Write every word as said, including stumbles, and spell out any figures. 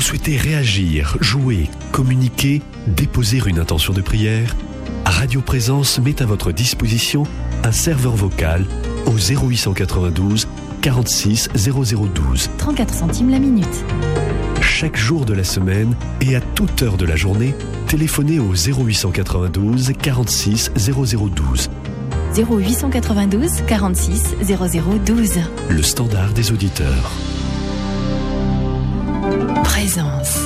souhaitez réagir, jouer, communiquer, déposer une intention de prière, Radio Présence met à votre disposition un serveur vocal au zéro huit cent quatre-vingt-douze quarante-six zéro zéro douze. trente-quatre centimes la minute. Chaque jour de la semaine et à toute heure de la journée, téléphonez au zéro huit cent quatre-vingt-douze quarante-six zéro zéro douze. zéro huit cent quatre-vingt-douze quarante-six zéro zéro douze. Le standard des auditeurs. Présence.